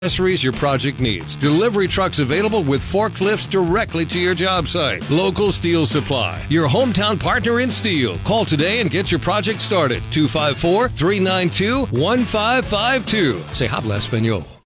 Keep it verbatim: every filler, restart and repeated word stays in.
accessories your project needs. Delivery trucks available with forklifts directly to your job site. Local Steel Supply, your hometown partner in steel. Call today and get your project started. two five four, three nine two, one five five two. Se habla español.